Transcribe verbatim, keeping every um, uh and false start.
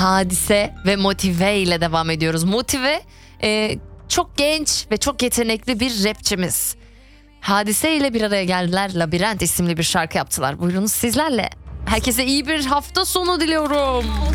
Hadise ve Motive ile devam ediyoruz. Motive e, çok genç ve çok yetenekli bir rapçimiz. Hadise ile bir araya geldiler. Labirent isimli bir şarkı yaptılar. Buyurunuz sizlerle. Herkese iyi bir hafta sonu diliyorum.